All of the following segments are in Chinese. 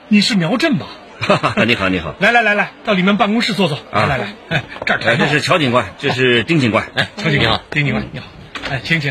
你是苗震吧？ 你好，你好。 来，到你们办公室坐坐。来，这儿这是乔警官，这是丁警官。 乔警官，丁警官你好。请。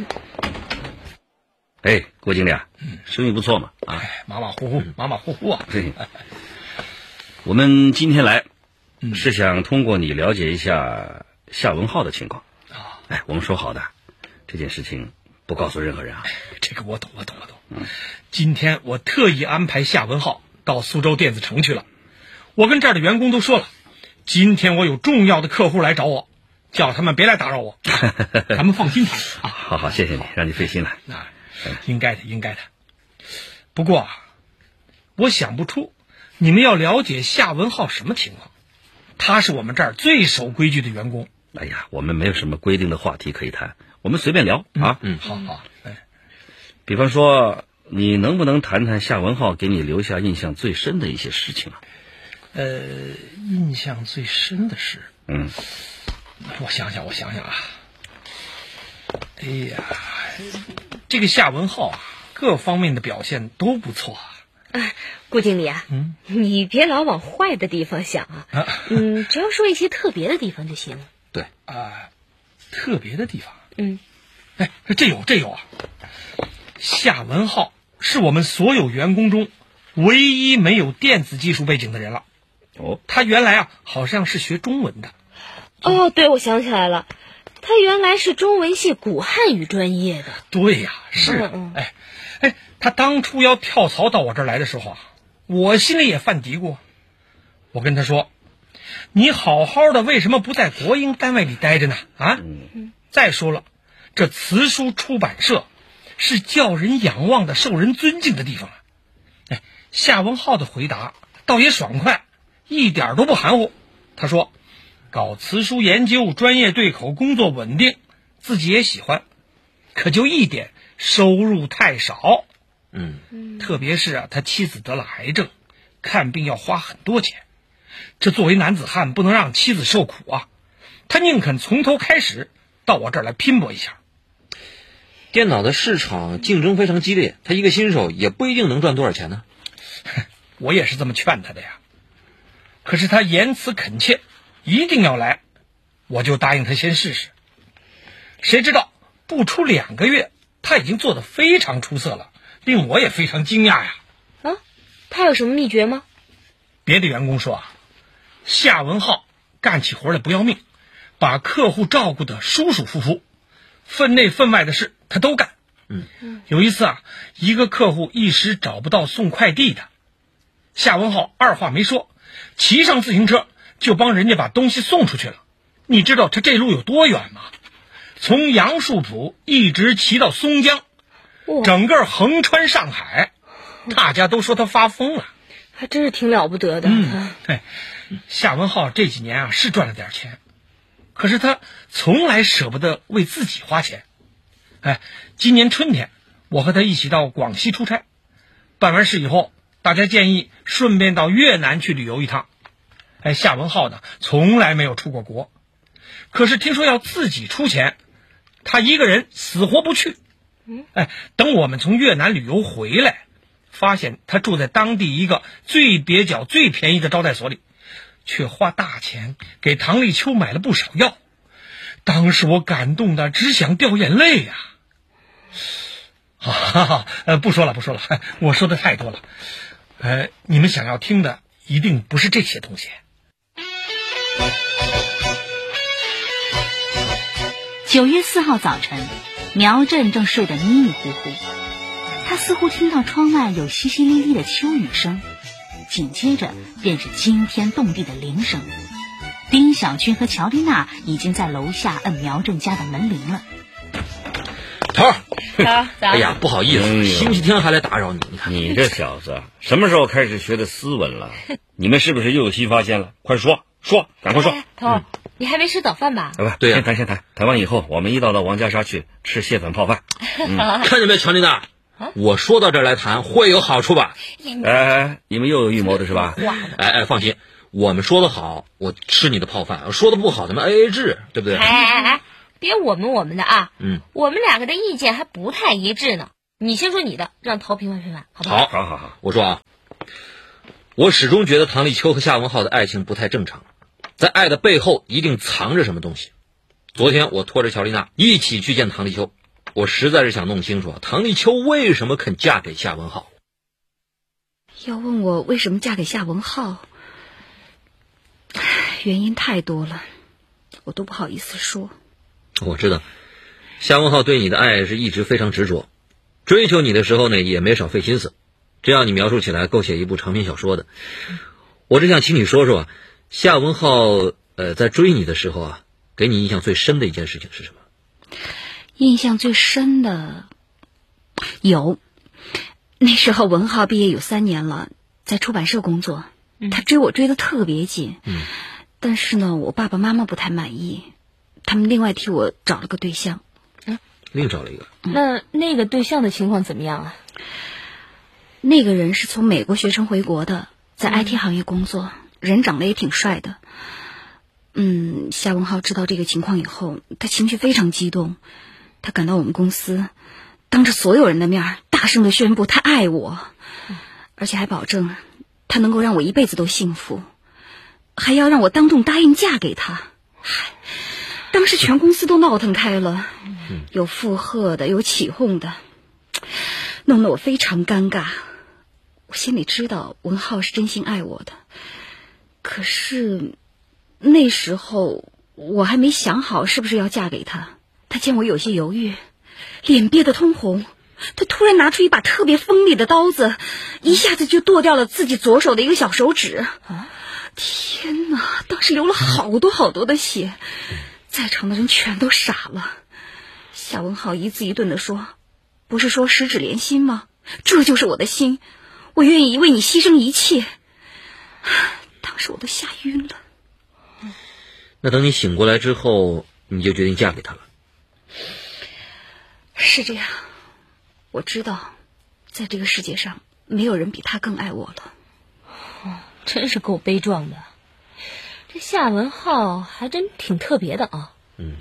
郭经理啊，生意不错嘛啊。 马马虎虎啊。 对。我们今天来，是想通过你了解一下夏文浩的情况。我们说好的，这件事情不告诉任何人啊。 这个我懂。今天我特意安排夏文浩到苏州电子城去了。我跟这儿的员工都说了，今天我有重要的客户来找我，叫他们别来打扰我。咱们放心谈啊。 好，谢谢你，让你费心了。 应该的。不过我想不出你们要了解夏文浩什么情况。他是我们这儿最守规矩的员工。 我们没有什么规定的话题可以谈，我们随便聊啊。 好。 比方说，你能不能谈谈夏文浩给你留下印象最深的一些事情啊？ 印象最深的事，我想想啊。这个夏文浩啊，各方面的表现都不错啊。 顾经理啊，你别老往坏的地方想啊。只要说一些特别的地方就行了。 对特别的地方。这有啊。夏文浩是我们所有员工中唯一没有电子技术背景的人了。他原来好像是学中文的。 对，我想起来了，他原来是中文系古汉语专业的。 对呀，是。他当初要跳槽到我这儿来的时候啊，我心里也犯嘀咕。我跟他说，你好好的为什么不在国营单位里待着呢？再说了，这辞书出版社是叫人仰望的、受人尊敬的地方啊。夏文浩的回答倒也爽快，一点都不含糊。他说，搞辞书研究，专业对口，工作稳定，自己也喜欢，可就一点，收入太少。特别是他妻子得了癌症，看病要花很多钱，这作为男子汉不能让妻子受苦啊。他宁肯从头开始到我这儿来拼搏一下。 电脑的市场竞争非常激烈，他一个新手也不一定能赚多少钱呢。 我也是这么劝他的呀。可是他言辞恳切，一定要来，我就答应他先试试。谁知道不出2个月，他已经做得非常出色了，令我也非常惊讶呀。 他有什么秘诀吗？ 别的员工说夏文浩干起活来不要命，把客户照顾得舒舒服服，分内分外的事他都干。有一次一个客户一时找不到送快递的，夏文浩二话没说，骑上自行车就帮人家把东西送出去了。你知道他这路有多远吗？从杨树浦一直骑到松江，整个横穿上海，大家都说他发疯了。 还真是挺了不得的。 夏文浩这几年是赚了点钱，可是他从来舍不得为自己花钱。今年春天我和他一起到广西出差，办完事以后，大家建议顺便到越南去旅游一趟。夏文浩呢从来没有出过国，可是听说要自己出钱，他一个人死活不去。等我们从越南旅游回来，发现他住在当地一个最蹩脚最便宜的招待所里，却花大钱给唐立秋买了不少药。当时我感动的只想掉眼泪呀。不说了，我说的太多了。你们想要听的一定不是这些东西。 9月4号早晨，苗震正睡得迷迷糊糊，他似乎听到窗外有淅淅沥沥的秋雨声，紧接着便是惊天动地的铃声。丁小军和乔丽娜已经在楼下摁苗震家的门铃了。 头儿， 哎呀，不好意思，星期天还来打扰你。你看你这小子什么时候开始学的斯文了？你们是不是又有新发现了？快说，赶快说。 头儿，你还没吃早饭吧？ 对呀， 先谈，谈完以后我们一道到王家沙去吃蟹粉泡饭。 看见没，乔丽娜？我说到这儿来谈会有好处吧？ 你们又有预谋的是吧？ 放心，我们说的好，我吃你的泡饭；说的不好，咱们 AA 制，对不对？ 别我们的啊！我们2个的意见还不太一致呢。你先说你的，让头评完好不好？ 好，我说我始终觉得唐立秋和夏文浩的爱情不太正常，在爱的背后一定藏着什么东西。昨天我拖着乔丽娜一起去见唐立秋，我实在是想弄清楚唐立秋为什么肯嫁给夏文浩。 要问我为什么嫁给夏文浩，原因太多了，我都不好意思说。 我知道夏文浩对你的爱是一直非常执着，追求你的时候呢也没少费心思，这样你描述起来够写一部长篇小说的。我只想请你说说夏文浩在追你的时候啊，给你印象最深的一件事情是什么？ 印象最深的有，那时候文浩毕业有3年了，在出版社工作，他追我追得特别紧，但是呢我爸爸妈妈不太满意，他们另外替我找了个对象。 另找了一个。 那个对象的情况怎么样啊？那个人是从美国学成回国的，在 IT 行业工作，人长得也挺帅的。夏文浩知道这个情况以后，他情绪非常激动，他赶到我们公司，当着所有人的面大声地宣布他爱我，而且还保证他能够让我一辈子都幸福，还要让我当众答应嫁给他。当时全公司都闹腾开了，有附和的，有起哄的，弄得我非常尴尬。我心里知道文浩是真心爱我的，可是那时候我还没想好是不是要嫁给他。他见我有些犹豫，脸憋得通红，他突然拿出一把特别锋利的刀子，一下子就剁掉了自己左手的一个小手指。天哪，当时流了好多好多的血，在场的人全都傻了。夏文浩一字一顿地说，不是说十指连心吗？这就是我的心，我愿意为你牺牲一切。当时我都吓晕了。 那等你醒过来之后，你就决定嫁给他了？ 是这样，我知道在这个世界上没有人比他更爱我了。 真是够悲壮的，这夏文浩还真挺特别的啊。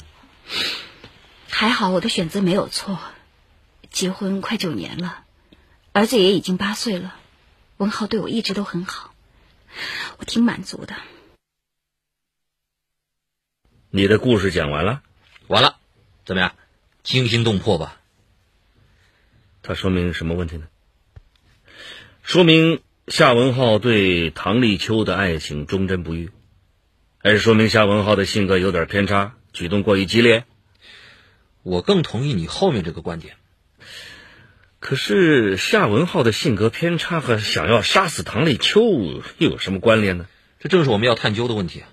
还好我的选择没有错，结婚快9年了，儿子也已经8岁了，文浩对我一直都很好，我挺满足的。 你的故事讲完了？ 完了，怎么样？惊心动魄吧？ 它说明什么问题呢？说明夏文浩对唐立秋的爱情忠贞不渝，还是说明夏文浩的性格有点偏差，举动过于激烈？ 我更同意你后面这个观点。 可是夏文浩的性格偏差和想要杀死唐立秋又有什么关联呢？ 这正是我们要探究的问题啊。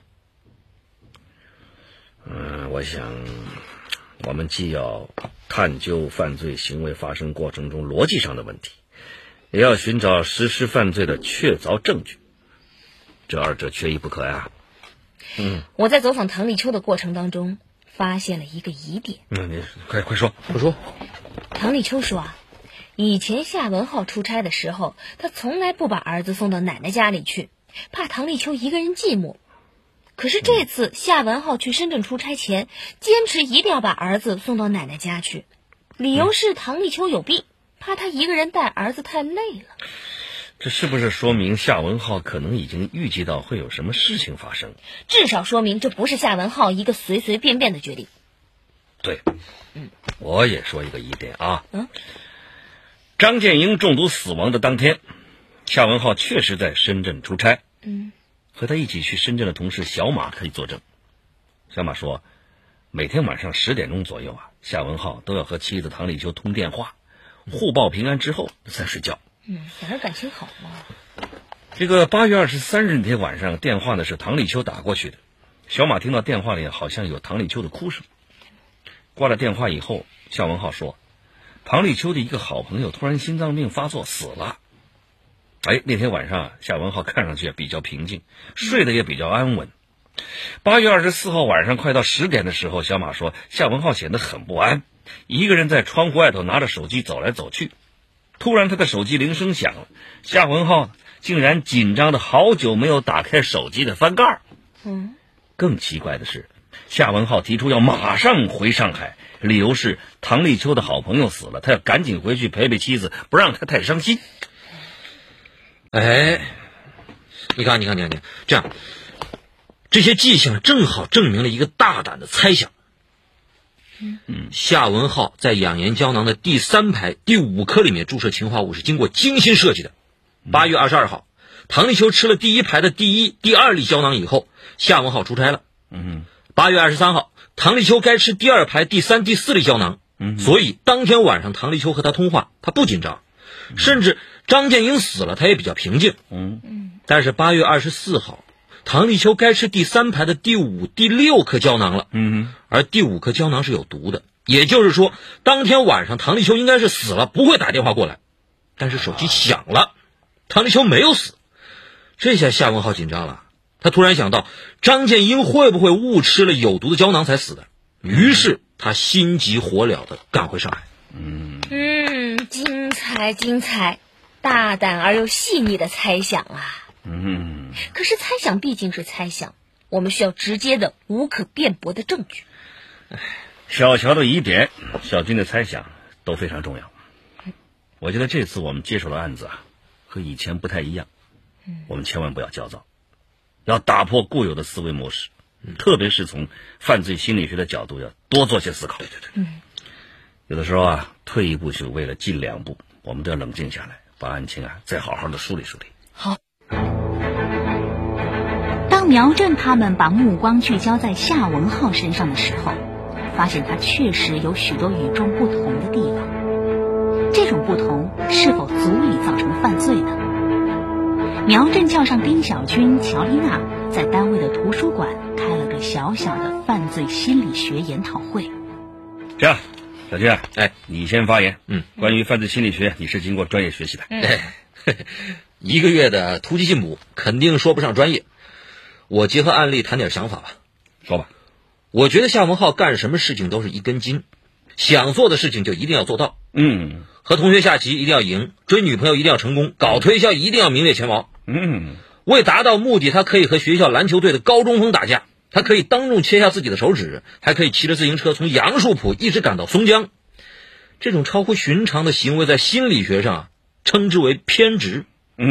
我想我们既要探究犯罪行为发生过程中逻辑上的问题，也要寻找实施犯罪的确凿证据，这二者缺一不可呀。 我在走访唐立秋的过程当中发现了一个疑点。 你快说。 不说。 唐立秋说以前夏文浩出差的时候，他从来不把儿子送到奶奶家里去，怕唐立秋一个人寂寞。可是这次夏文浩去深圳出差前，坚持一定要把儿子送到奶奶家去，理由是唐立秋有病，怕他一个人带儿子太累了。 这是不是说明夏文浩可能已经预计到会有什么事情发生？ 至少说明这不是夏文浩一个随随便便的决定。 对，我也说一个疑点啊。张建英中毒死亡的当天，夏文浩确实在深圳出差。和他一起去深圳的同事小马可以作证。小马说，每天晚上10点钟左右夏文浩都要和妻子唐立秋通电话，互报平安之后再睡觉。 反正感情好嘛。 这个8月23日那天晚上，电话呢是唐立秋打过去的。小马听到电话里好像有唐立秋的哭声。挂了电话以后，夏文浩说，唐立秋的一个好朋友突然心脏病发作死了。那天晚上夏文浩看上去比较平静，睡得也比较安稳。8月24号晚上快到10点的时候，小马说夏文浩显得很不安，一个人在窗户外头拿着手机走来走去。突然他的手机铃声响了，夏文浩竟然紧张的好久没有打开手机的翻盖。更奇怪的是，夏文浩提出要马上回上海，理由是唐立秋的好朋友死了，他要赶紧回去陪陪妻子，不让他太伤心。 你看，这样，这些迹象正好证明了一个大胆的猜想。夏文浩在养颜胶囊的第3排第5颗里面注射氰化物是经过精心设计的。8月22号，唐立秋吃了第1排的第1、第2粒胶囊以后，夏文浩出差了。8月23号，唐立秋该吃第2排第3、第4粒胶囊。所以当天晚上唐立秋和他通话，他不紧张，甚至张建英死了他也比较平静。但是8月24号，唐立秋该吃第3排的第5、第6颗胶囊了。而第5颗胶囊是有毒的，也就是说当天晚上唐立秋应该是死了，不会打电话过来。但是手机响了，唐立秋没有死。这下夏文浩紧张了，他突然想到张建英会不会误吃了有毒的胶囊才死的，于是他心急火燎地赶回上海。 精彩，大胆而又细腻的猜想啊。可是猜想毕竟是猜想，我们需要直接的无可辩驳的证据。 小乔的疑点，小军的猜想都非常重要。我觉得这次我们接手的案子啊，和以前不太一样。我们千万不要焦躁，要打破固有的思维模式，特别是从犯罪心理学的角度要多做些思考。有的时候啊，退一步是为了进2步，我们都要冷静下来，把案情啊再好好的梳理梳理。 好。 当苗振他们把目光聚焦在夏文浩身上的时候，发现他确实有许多与众不同的地方。这种不同是否足以造成犯罪呢？苗振叫上丁小军、乔丽娜，在单位的图书馆开了个小小的犯罪心理学研讨会。 这样，小军啊，你先发言。关于犯罪心理学，你是经过专业学习的。 1个月的突击进补，肯定说不上专业。我结合案例谈点想法吧。 说吧。 我觉得夏文浩干什么事情都是一根筋，想做的事情就一定要做到。和同学下棋一定要赢，追女朋友一定要成功，搞推销一定要名列前茅。为达到目的，他可以和学校篮球队的高中锋打架，他可以当众切下自己的手指，还可以骑着自行车从杨树浦一直赶到松江。这种超乎寻常的行为在心理学上称之为偏执。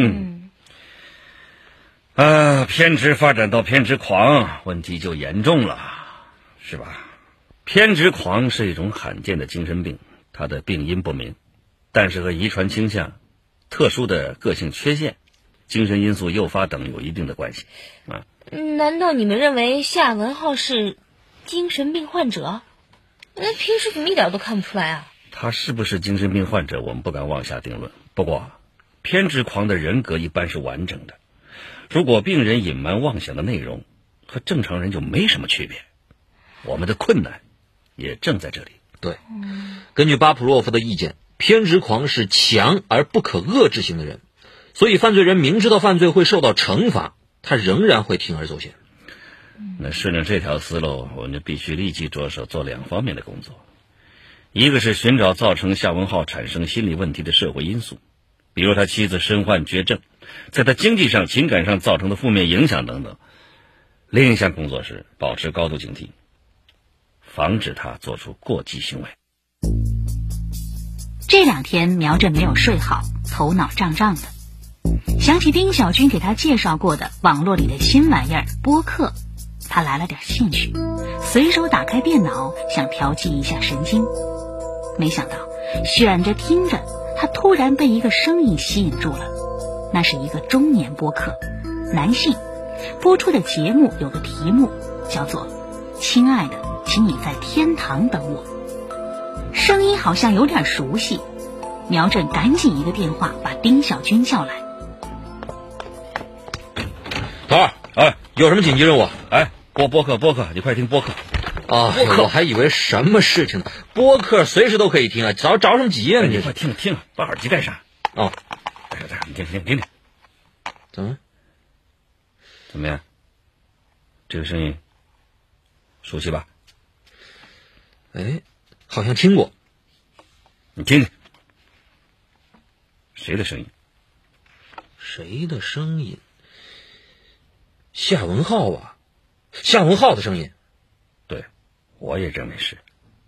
偏执发展到偏执狂，问题就严重了，是吧？偏执狂是一种罕见的精神病，它的病因不明，但是和遗传倾向、特殊的个性缺陷、精神因素诱发等有一定的关系。 难道你们认为夏文浩是精神病患者？那平时怎么一点都看不出来啊？ 他是不是精神病患者，我们不敢妄下定论。不过，偏执狂的人格一般是完整的。如果病人隐瞒妄想的内容，和正常人就没什么区别。我们的困难也正在这里。 对，根据巴甫洛夫的意见，偏执狂是强而不可遏制型的人，所以犯罪人明知道犯罪会受到惩罚，他仍然会铤而走险。 那顺着这条思路，我们就必须立即着手做2方面的工作。一个是寻找造成夏文浩产生心理问题的社会因素，比如他妻子身患绝症，在他经济上、情感上造成的负面影响等等。另一项工作是保持高度警惕，防止他做出过激行为。 这2天苗振没有睡好，头脑胀胀的，想起丁小军给他介绍过的网络里的新玩意儿播客，他来了点兴趣，随手打开电脑想调剂一下神经。没想到选着听着，他突然被一个声音吸引住了。那是一个中年播客，男性，播出的节目有个题目叫做亲爱的，请你在天堂等我。声音好像有点熟悉，苗振赶紧一个电话把丁小军叫来。 头儿，有什么紧急任务？ 播客，你快听播客。 我还以为什么事情呢？播客随时都可以听啊，着什么急啊？ 你快听，把耳机戴上。你听，怎么样？这个声音熟悉吧？ 好像听过。 你听听，谁的声音？ 谁的声音？夏文浩啊，夏文浩的声音。 对，我也认为是。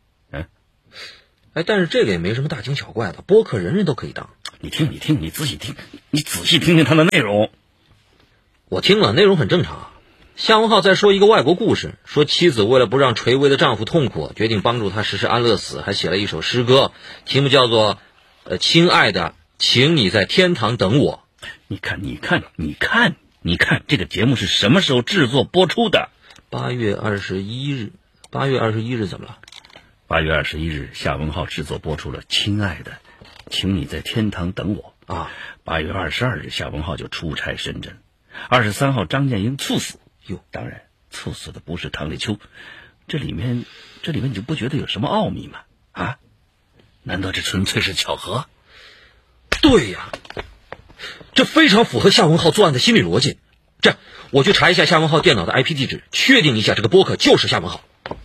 但是这个也没什么大惊小怪的，播客人人都可以当。 你听，你仔细听听他的内容。 我听了，内容很正常。夏文浩在说一个外国故事，说妻子为了不让垂危的丈夫痛苦，决定帮助他实施安乐死，还写了一首诗歌，题目叫做亲爱的，请你在天堂等我。 你看，这个节目是什么时候制作播出的 ？8月21日。8月21日怎么了 ？8月21日，夏文浩制作播出了《亲爱的，请你在天堂等我》 啊。 8月22日，夏文浩就出差深圳。23号，张建英猝死。当然，猝死的不是唐立秋。这里面你就不觉得有什么奥秘吗？啊？难道这纯粹是巧合？ 对呀，这非常符合夏文浩作案的心理逻辑。这样，我去查一下夏文浩电脑的 IP 地址，确定一下这个播客就是夏文浩。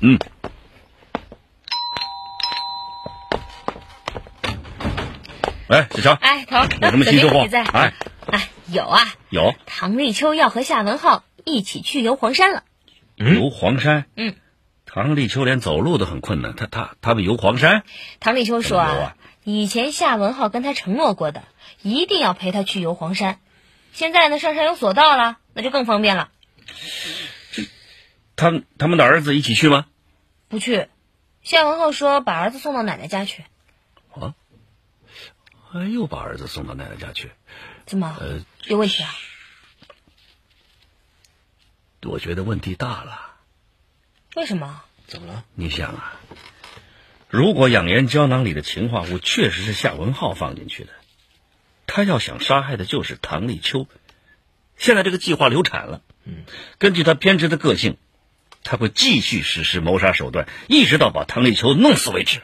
哎，小乔。 哎，头， 有什么新收获？ 有啊。 有。 唐立秋要和夏文浩一起去游黄山了。 游黄山？唐立秋连走路都很困难，他们游黄山？ 唐立秋说以前夏文浩跟他承诺过的，一定要陪他去游黄山。现在呢，上山有索道了，那就更方便了。 他们的儿子一起去吗？ 不去。夏文浩说把儿子送到奶奶家去。 又把儿子送到奶奶家去？ 怎么？有问题啊？ 我觉得问题大了。 为什么？ 怎么了？ 你想啊，如果养颜胶囊里的氰化物确实是夏文浩放进去的，他要想杀害的就是唐立秋。现在这个计划流产了，根据他偏执的个性，他会继续实施谋杀手段，一直到把唐立秋弄死为止。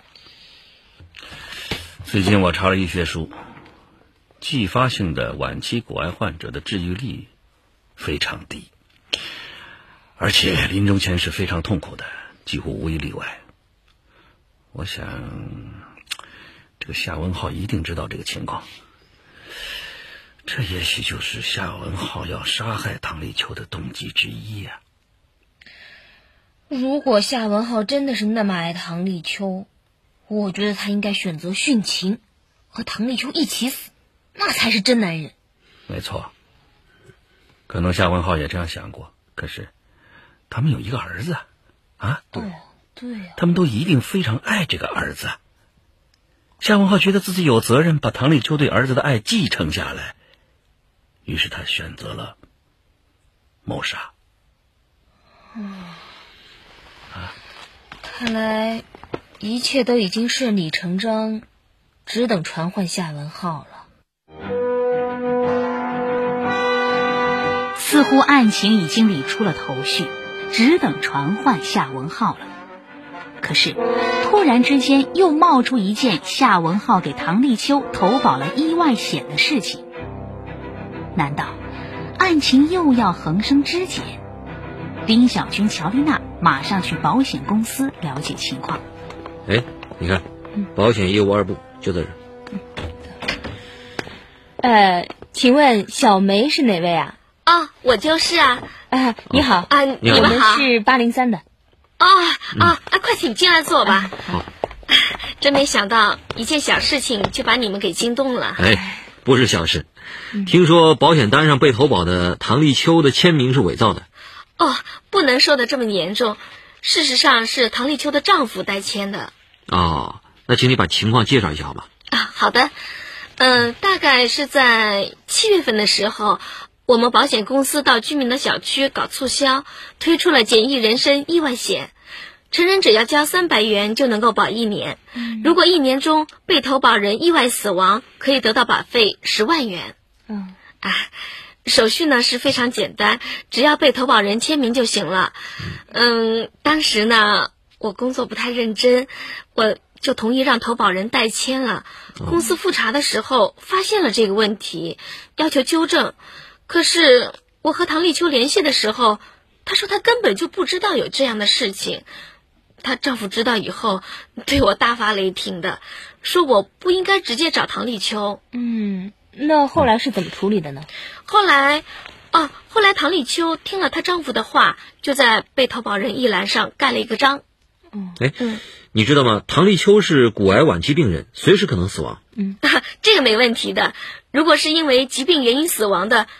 最近我查了医学书，继发性的晚期骨癌患者的治愈率非常低，而且临终前是非常痛苦的，几乎无一例外。我想这个夏文浩一定知道这个情况，这也许就是夏文浩要杀害唐立秋的动机之一呀。 如果夏文浩真的是那么爱唐立秋，我觉得他应该选择殉情，和唐立秋一起死，那才是真男人。 没错，可能夏文浩也这样想过，可是他们有一个儿子啊。 对呀， 他们都一定非常爱这个儿子。夏文浩觉得自己有责任把唐立秋对儿子的爱继承下来，于是他选择了谋杀。 看来一切都已经顺理成章，只等传唤夏文浩了。 似乎案情已经理出了头绪，只等传唤夏文浩了。可是突然之间又冒出一件夏文浩给唐立秋投保了意外险的事情，难道案情又要横生枝节？丁小军、乔丽娜马上去保险公司了解情况。 你看，保险业务2部就在这儿。请问小梅是哪位啊？ 我就是啊。 你好啊， 你们好， 是803的。 快请进来坐吧。 好。 真没想到一件小事情就把你们给惊动了。 不是小事。听说保险单上被投保的唐立秋的签名是伪造的。 不能说的这么严重，事实上是唐立秋的丈夫代签的。 那请你把情况介绍一下好吗？ 好的。大概是在7月份的时候，我们保险公司到居民的小区搞促销，推出了简易人身意外险，成人只要交300元就能够保1年，如果1年中被投保人意外死亡，可以得到保费10万元。手续呢是非常简单，只要被投保人签名就行了。当时呢我工作不太认真，我就同意让投保人代签了。公司复查的时候发现了这个问题，要求纠正。可是我和唐立秋联系的时候，她说她根本就不知道有这样的事情。她丈夫知道以后对我大发雷霆的，说我不应该直接找唐立秋。 那后来是怎么处理的呢？ 后来唐立秋听了她丈夫的话，就在被投保人一栏上盖了一个章。 你知道吗？唐立秋是骨癌晚期病人，随时可能死亡。 这个没问题的。如果是因为疾病原因死亡的，